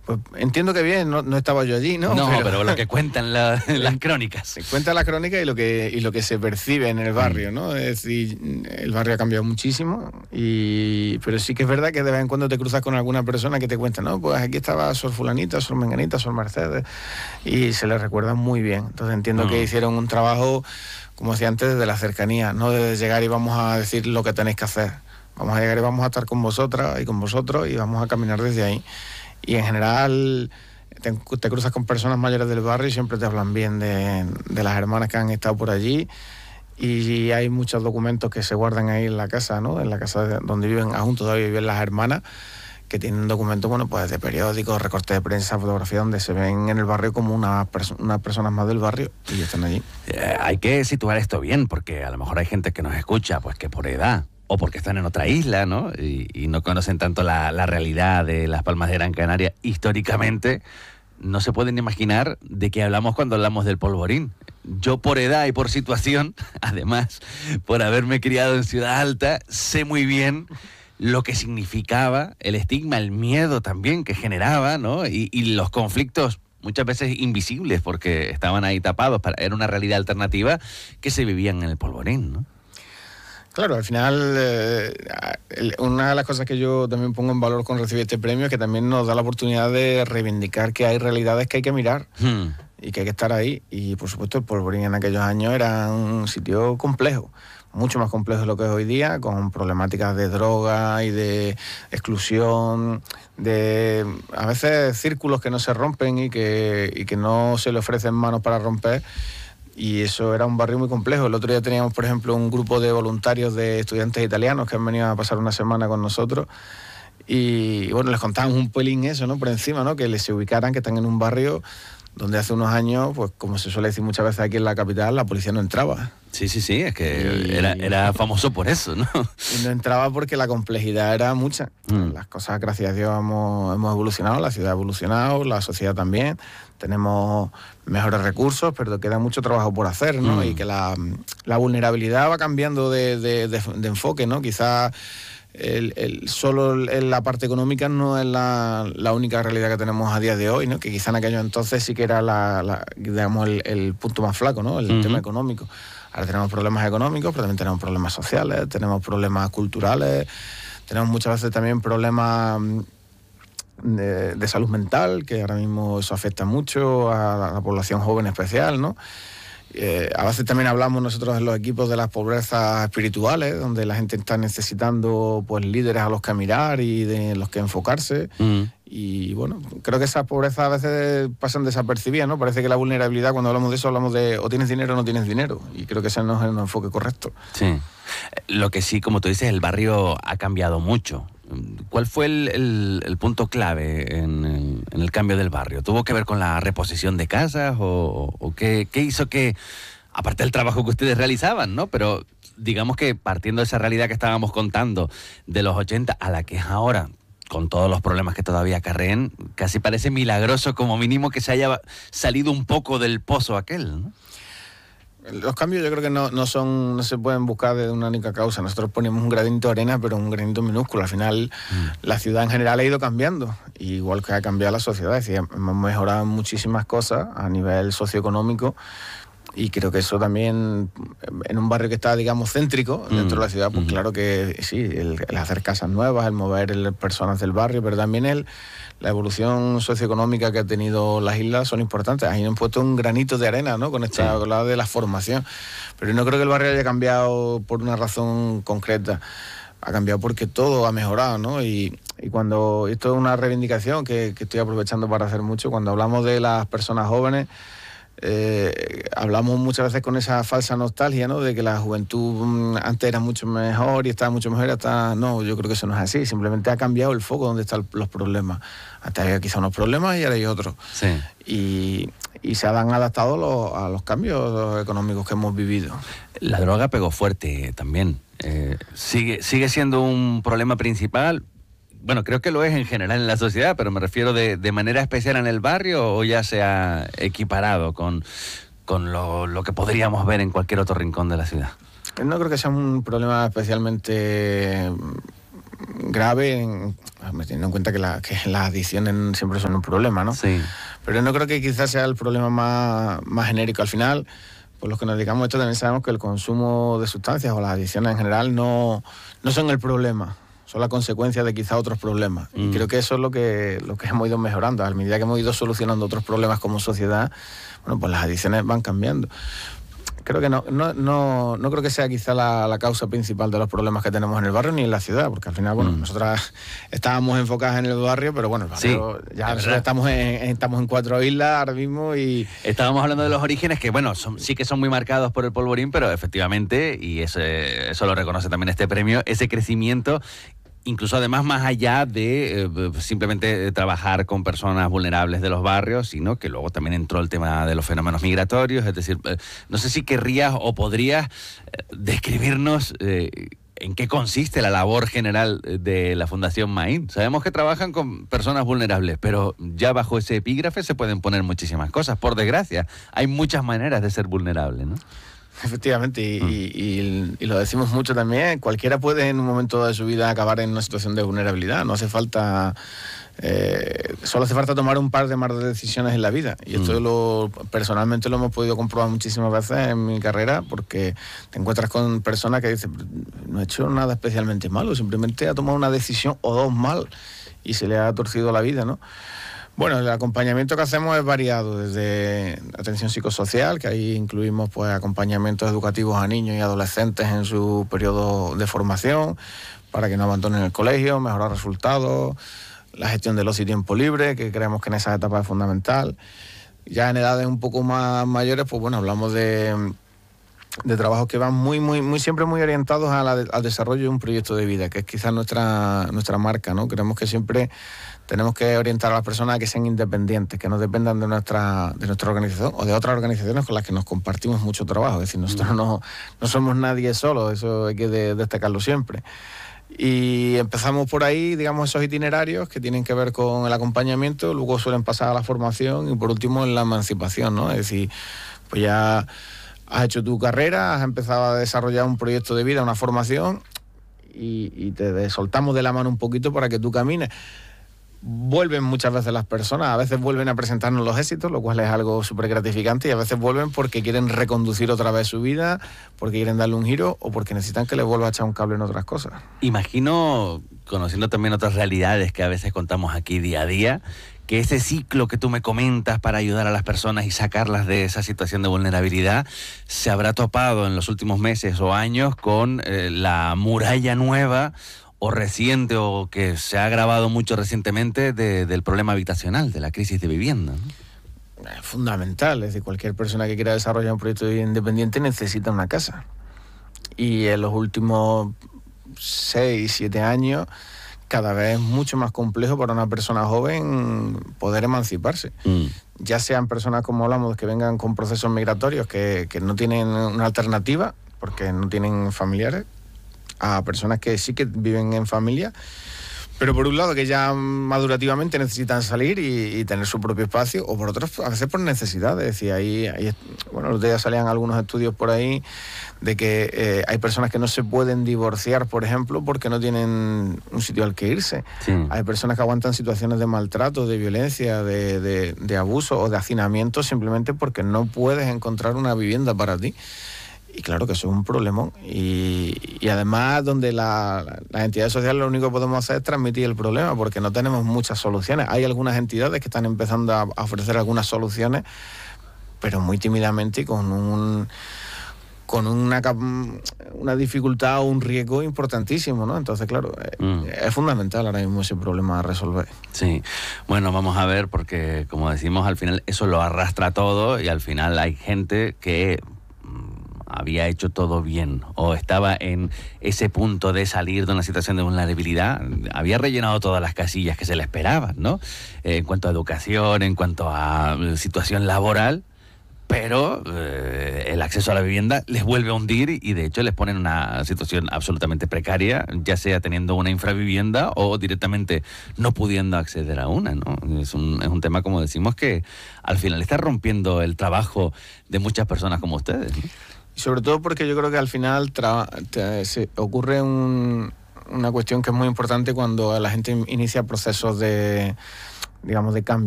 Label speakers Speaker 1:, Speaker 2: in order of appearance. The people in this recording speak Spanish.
Speaker 1: Pues entiendo que bien, no estaba yo allí, ¿no?
Speaker 2: No, pero lo que cuentan las crónicas.
Speaker 1: Se cuenta la crónica y lo que se percibe en el barrio, ¿no? Es decir, el barrio ha cambiado muchísimo, pero sí que es verdad que de vez en cuando te cruzas con alguna persona que te cuenta, no, pues aquí estaba Sor Fulanita, Sor Menganita, Sor Mercedes, y se les recuerda muy bien. Entonces entiendo que hicieron un trabajo, como decía antes, desde la cercanía, no desde llegar y vamos a decir lo que tenéis que hacer. Vamos a llegar y vamos a estar con vosotras y con vosotros y vamos a caminar desde ahí. Y en general te cruzas con personas mayores del barrio y siempre te hablan bien de las hermanas que han estado por allí, y hay muchos documentos que se guardan ahí en la casa, ¿no? En la casa donde viven, aún todavía viven las hermanas, que tienen documentos, bueno, pues de periódicos, recortes de prensa, fotografías, donde se ven en el barrio como unas personas más del barrio y están allí.
Speaker 2: Hay que situar esto bien, porque a lo mejor hay gente que nos escucha, pues que por edad, o porque están en otra isla, ¿no? Y no conocen tanto la realidad de Las Palmas de Gran Canaria. Históricamente, no se pueden imaginar de qué hablamos cuando hablamos del polvorín. Yo por edad y por situación, además, por haberme criado en Ciudad Alta, sé muy bien lo que significaba, el estigma, el miedo también que generaba, ¿no? Y los conflictos muchas veces invisibles, porque estaban ahí tapados, era una realidad alternativa que se vivían en el polvorín, ¿no?
Speaker 1: Claro, al final, una de las cosas que yo también pongo en valor con recibir este premio es que también nos da la oportunidad de reivindicar que hay realidades que hay que mirar y que hay que estar ahí. Y por supuesto el polvorín en aquellos años era un sitio complejo, mucho más complejo de lo que es hoy día, con problemáticas de droga y de exclusión, de a veces círculos que no se rompen y que no se le ofrecen manos para romper. Y eso era un barrio muy complejo. El otro día teníamos, por ejemplo, un grupo de voluntarios de estudiantes italianos que han venido a pasar una semana con nosotros. Y bueno, les contábamos un pelín eso, ¿no? Por encima, ¿no? Que les se ubicaran, que están en un barrio donde hace unos años, pues como se suele decir muchas veces aquí en la capital, la policía no entraba.
Speaker 2: Sí, es que era famoso por eso, ¿no?
Speaker 1: Y no entraba porque la complejidad era mucha. Las cosas, gracias a Dios, hemos evolucionado, la ciudad ha evolucionado, la sociedad también. Tenemos mejores recursos, pero queda mucho trabajo por hacer, ¿no? Y que la vulnerabilidad va cambiando de enfoque, ¿no? Quizás solo la parte económica no es la única realidad que tenemos a día de hoy, ¿no? Que quizá en aquellos entonces sí que era digamos el punto más flaco, ¿no? El tema económico. Ahora tenemos problemas económicos, pero también tenemos problemas sociales, tenemos problemas culturales, tenemos muchas veces también problemas de salud mental, que ahora mismo eso afecta mucho a la población joven especial, ¿no? A veces también hablamos nosotros en los equipos de las pobrezas espirituales, donde la gente está necesitando pues líderes a los que mirar y de los que enfocarse. Y bueno, creo que esas pobrezas a veces pasan desapercibidas, ¿no? Parece que la vulnerabilidad, cuando hablamos de eso, hablamos de o tienes dinero o no tienes dinero. Y creo que ese no es un enfoque correcto.
Speaker 2: Sí. Lo que sí, como tú dices, el barrio ha cambiado mucho. ¿Cuál fue el punto clave en el cambio del barrio? ¿Tuvo que ver con la reposición de casas o qué hizo que, aparte del trabajo que ustedes realizaban, ¿no? Pero digamos que partiendo de esa realidad que estábamos contando de los 80 a la que es ahora, con todos los problemas que todavía acarreen, casi parece milagroso como mínimo que se haya salido un poco del pozo aquel, ¿no?
Speaker 1: Los cambios yo creo que no se pueden buscar de una única causa. Nosotros ponemos un granito de arena, pero un granito minúsculo. Al final, la ciudad en general ha ido cambiando, igual que ha cambiado la sociedad. Es decir, hemos mejorado muchísimas cosas a nivel socioeconómico, y creo que eso también, en un barrio que está, digamos, céntrico dentro de la ciudad, pues claro que sí, el hacer casas nuevas, el mover personas del barrio, pero también la evolución socioeconómica que ha tenido las islas son importantes. Ahí han puesto un granito de arena, ¿no? Con la de la formación. Pero no creo que el barrio haya cambiado por una razón concreta. Ha cambiado porque todo ha mejorado, ¿no? Y cuando esto es una reivindicación que estoy aprovechando para hacer mucho, cuando hablamos de las personas jóvenes, hablamos muchas veces con esa falsa nostalgia, ¿no? De que la juventud antes era mucho mejor y estaba mucho mejor, no, yo creo que eso no es así. Simplemente ha cambiado el foco donde están los problemas. Antes había quizá unos problemas y ahora hay otros. Sí. Y se han adaptado a los cambios económicos que hemos vivido.
Speaker 2: La droga pegó fuerte también. Sigue siendo un problema principal. Bueno, creo que lo es en general en la sociedad, pero me refiero de manera especial en el barrio, o ya se ha equiparado con lo que podríamos ver en cualquier otro rincón de la ciudad.
Speaker 1: No creo que sea un problema especialmente grave, teniendo en cuenta que las adicciones siempre son un problema, ¿no?
Speaker 2: Sí.
Speaker 1: Pero no creo que quizás sea el problema más genérico. Al final, por los que nos dedicamos a esto, también sabemos que el consumo de sustancias o las adicciones en general no son el problema, son la consecuencia de quizá otros problemas. Y creo que eso es lo que hemos ido mejorando. A medida que hemos ido solucionando otros problemas como sociedad, bueno, pues las adicciones van cambiando. Creo que no creo que sea quizá la causa principal de los problemas que tenemos en el barrio ni en la ciudad, porque al final, bueno, nosotras estábamos enfocadas en el barrio, pero bueno, el barrio, sí, ya nosotros estamos en 4 islas ahora mismo y...
Speaker 2: Estábamos hablando de los orígenes que, bueno, sí que son muy marcados por el polvorín, pero efectivamente, y eso lo reconoce también este premio, ese crecimiento... Incluso además más allá de simplemente trabajar con personas vulnerables de los barrios, sino que luego también entró el tema de los fenómenos migratorios. Es decir, no sé si querrías o podrías describirnos en qué consiste la labor general de la Fundación Maín. Sabemos que trabajan con personas vulnerables, pero ya bajo ese epígrafe se pueden poner muchísimas cosas. Por desgracia, hay muchas maneras de ser vulnerable, ¿no?
Speaker 1: Efectivamente, y lo decimos mucho también, cualquiera puede en un momento de su vida acabar en una situación de vulnerabilidad, no hace falta, solo hace falta tomar un par de más decisiones en la vida, y esto personalmente lo hemos podido comprobar muchísimas veces en mi carrera, porque te encuentras con personas que dicen, no he hecho nada especialmente malo, simplemente ha tomado una decisión o dos mal, y se le ha torcido la vida, ¿no? Bueno, el acompañamiento que hacemos es variado, desde atención psicosocial, que ahí incluimos pues acompañamientos educativos a niños y adolescentes en su periodo de formación, para que no abandonen el colegio, mejorar resultados, la gestión del ocio y tiempo libre, que creemos que en esas etapas es fundamental. Ya en edades un poco más mayores, pues bueno, hablamos de trabajos que van siempre muy orientados al desarrollo de un proyecto de vida, que es quizás nuestra marca, ¿no? Creemos que siempre tenemos que orientar a las personas a que sean independientes, que no dependan de nuestra organización o de otras organizaciones con las que nos compartimos mucho trabajo. Es decir, nosotros no somos nadie solo, eso hay que destacarlo siempre. Y empezamos por ahí, digamos, esos itinerarios que tienen que ver con el acompañamiento, luego suelen pasar a la formación y por último en la emancipación, ¿no? Es decir, pues ya has hecho tu carrera, has empezado a desarrollar un proyecto de vida, una formación y te soltamos de la mano un poquito para que tú camines. Vuelven muchas veces las personas, a veces vuelven a presentarnos los éxitos, lo cual es algo súper gratificante, y a veces vuelven porque quieren reconducir otra vez su vida, porque quieren darle un giro o porque necesitan que les vuelva a echar un cable en otras cosas.
Speaker 2: Imagino, conociendo también otras realidades que a veces contamos aquí día a día, que ese ciclo que tú me comentas para ayudar a las personas y sacarlas de esa situación de vulnerabilidad se habrá topado en los últimos meses o años con la muralla nueva o reciente, o que se ha agravado mucho recientemente del problema habitacional, de la crisis de vivienda, ¿no?
Speaker 1: Es fundamental, es decir, cualquier persona que quiera desarrollar un proyecto de vida independiente necesita una casa. Y en los últimos 6, 7 años, cada vez es mucho más complejo para una persona joven poder emanciparse. Ya sean personas, como hablamos, que vengan con procesos migratorios que no tienen una alternativa, porque no tienen familiares, a personas que sí que viven en familia, pero por un lado que ya madurativamente necesitan salir y tener su propio espacio, o por otro, a veces por necesidad. Es decir, ahí bueno, los días salían algunos estudios por ahí de que hay personas que no se pueden divorciar, por ejemplo, porque no tienen un sitio al que irse. Sí. Hay personas que aguantan situaciones de maltrato, de violencia, de abuso o de hacinamiento simplemente porque no puedes encontrar una vivienda para ti. Y claro que eso es un problemón. Y además donde las entidades sociales lo único que podemos hacer es transmitir el problema, porque no tenemos muchas soluciones. Hay algunas entidades que están empezando a ofrecer algunas soluciones, pero muy tímidamente y con una dificultad o un riesgo importantísimo, ¿no? Entonces, claro, es fundamental ahora mismo ese problema a resolver.
Speaker 2: Sí, bueno, vamos a ver, porque como decimos, al final eso lo arrastra todo y al final hay gente que había hecho todo bien o estaba en ese punto de salir de una situación de vulnerabilidad, había rellenado todas las casillas que se le esperaban, ¿no? En cuanto a educación, en cuanto a situación laboral, pero el acceso a la vivienda les vuelve a hundir y de hecho les pone en una situación absolutamente precaria, ya sea teniendo una infravivienda o directamente no pudiendo acceder a una, ¿no? Es un tema, como decimos, que al final está rompiendo el trabajo de muchas personas como ustedes, ¿no?
Speaker 1: Sobre todo porque yo creo que al final se ocurre un una cuestión que es muy importante cuando la gente inicia procesos de, digamos, de cambio